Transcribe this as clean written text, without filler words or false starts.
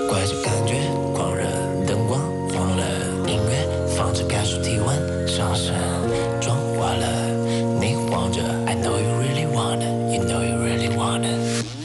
怪这感觉狂热，灯光黄了，音乐放着开始体温上升，妆化了，你晃着 I know you really wanna, you know you really wanna